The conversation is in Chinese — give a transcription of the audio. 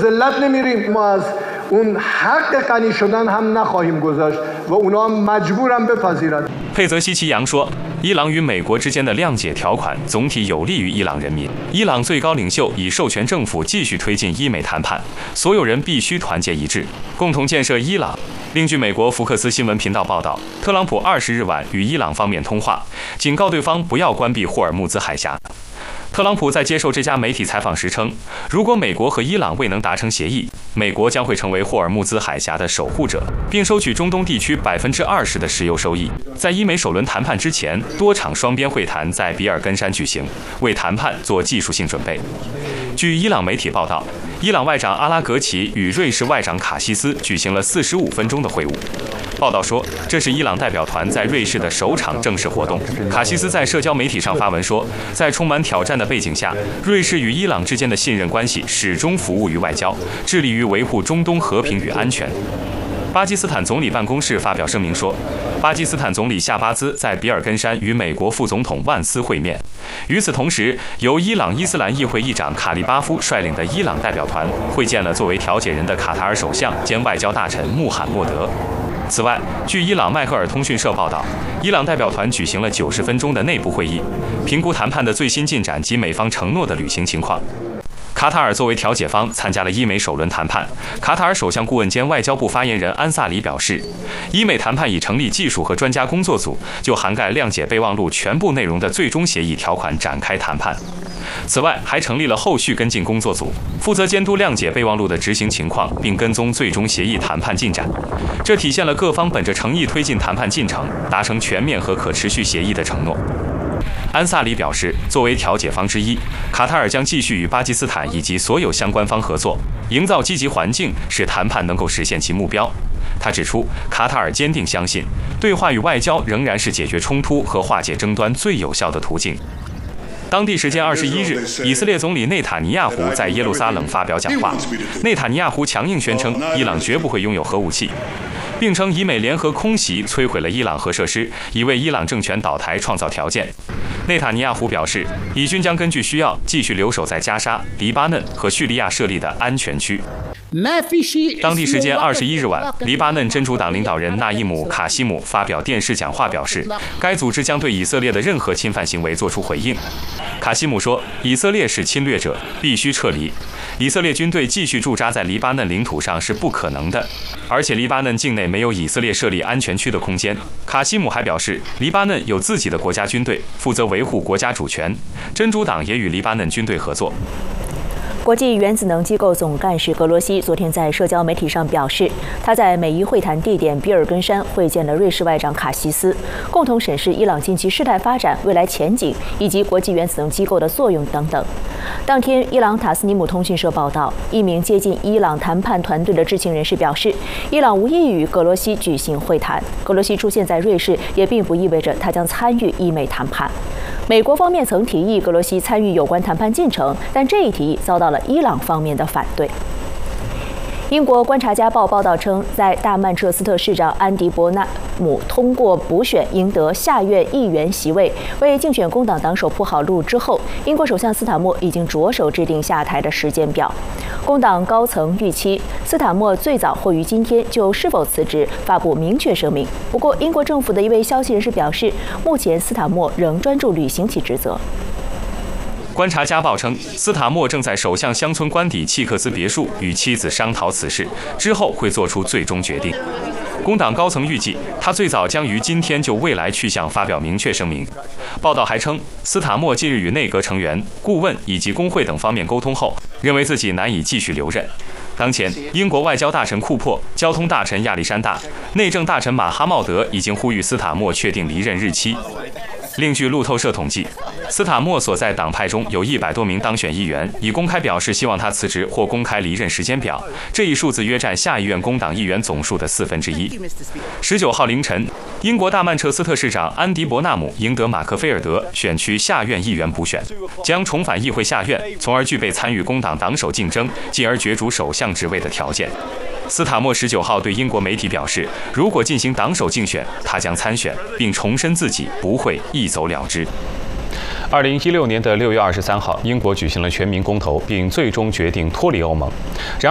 ذلت نمیریم ما از اون حق غنی شدن هم نخواهیم گذاشت و اونا مجبورن بپذیرند。 佩泽西奇扬说，伊朗与美国之间的谅解条款总体有利于伊朗人民。伊朗最高领袖已授权政府继续推进伊美谈判，所有人必须团结一致，共同建设伊朗。另据美国福克斯新闻频道报道，特朗普20日晚与伊朗方面通话，警告对方不要关闭霍尔木兹海峡。特朗普在接受这家媒体采访时称，如果美国和伊朗未能达成协议，美国将会成为霍尔木兹海峡的守护者，并收取中东地区20%的石油收益。在伊美首轮谈判之前，多场双边会谈在比尔根山举行，为谈判做技术性准备。据伊朗媒体报道，伊朗外长阿拉格齐与瑞士外长卡西斯举行了45分钟的会晤。报道说，这是伊朗代表团在瑞士的首场正式活动。卡西斯在社交媒体上发文说，在充满挑战的背景下，瑞士与伊朗之间的信任关系始终服务于外交，致力于维护中东和平与安全。巴基斯坦总理办公室发表声明说，巴基斯坦总理夏巴兹在比尔根山与美国副总统万斯会面。与此同时，由伊朗伊斯兰议会议长卡利巴夫率领的伊朗代表团会见了作为调解人的卡塔尔首相兼外交大臣穆罕默德。此外，据伊朗迈赫尔通讯社报道，伊朗代表团举行了90分钟的内部会议，评估谈判的最新进展及美方承诺的履行情况。卡塔尔作为调解方参加了伊美首轮谈判。卡塔尔首相顾问兼外交部发言人安萨里表示，伊美谈判已成立技术和专家工作组，就涵盖谅解备忘录全部内容的最终协议条款展开谈判。此外，还成立了后续跟进工作组，负责监督谅解备忘录的执行情况，并跟踪最终协议谈判进展。这体现了各方本着诚意推进谈判进程，达成全面和可持续协议的承诺。安萨里表示，作为调解方之一，卡塔尔将继续与巴基斯坦以及所有相关方合作，营造积极环境，使谈判能够实现其目标。他指出，卡塔尔坚定相信，对话与外交仍然是解决冲突和化解争端最有效的途径。当地时间21日，以色列总理内塔尼亚胡在耶路撒冷发表讲话。内塔尼亚胡强硬宣称，伊朗绝不会拥有核武器，并称以美联合空袭摧毁了伊朗核设施，以为伊朗政权倒台创造条件。内塔尼亚胡表示，以军将根据需要继续留守在加沙、黎巴嫩和叙利亚设立的安全区。当地时间21日晚，黎巴嫩真主党领导人纳伊姆·卡西姆发表电视讲话，表示该组织将对以色列的任何侵犯行为作出回应。卡西姆说，以色列是侵略者，必须撤离。以色列军队继续驻扎在黎巴嫩领土上是不可能的，而且黎巴嫩境内没有以色列设立安全区的空间。卡西姆还表示，黎巴嫩有自己的国家军队，负责维护国家主权。真主党也与黎巴嫩军队合作。 国际原子能机构总干事格罗西昨天在社交媒体上表示，他在美伊会谈地点比尔根山会见了瑞士外长卡西斯，共同审视伊朗近期事态发展、未来前景以及国际原子能机构的作用等等。当天，伊朗塔斯尼姆通讯社报道，一名接近伊朗谈判团队的知情人士表示，伊朗无意与格罗西举行会谈。格罗西出现在瑞士也并不意味着他将参与伊美谈判。美国方面曾提议格罗西参与有关谈判进程，但这一提议遭到了伊朗方面的反对。英国观察家报报道称，在大曼彻斯特市长安迪·伯纳姆通过补选赢得下院议员席位，为竞选工党党首铺好路之后，英国首相斯坦默已经着手制定下台的时间表。工党高层预期斯坦默最早或于今天就是否辞职发布明确声明。不过，英国政府的一位消息人士表示，目前斯坦默仍专注履行其职责。 观察家报称，斯塔默正在首相乡村官邸契克斯别墅与妻子商讨此事，之后会做出最终决定。工党高层预计，他最早将于今天就未来去向发表明确声明。报道还称，斯塔默近日与内阁成员、顾问以及工会等方面沟通后，认为自己难以继续留任。当前，英国外交大臣库珀、交通大臣亚历山大、内政大臣马哈茂德已经呼吁斯塔默确定离任日期。另据路透社统计，斯塔默所在党派中有100多名当选议员已公开表示希望他辞职或公开离任时间表，这一数字约占下议院工党议员总数的1/4。19号凌晨，英国大曼彻斯特市长安迪·伯纳姆赢得马克菲尔德选区下院议员补选，将重返议会下院，从而具备参与工党党首竞争，进而角逐首相职位的条件。斯塔默19号对英国媒体表示，如果进行党首竞选，他将参选，并重申自己不会一走了之。2016年6月23号，英国举行了全民公投，并最终决定脱离欧盟。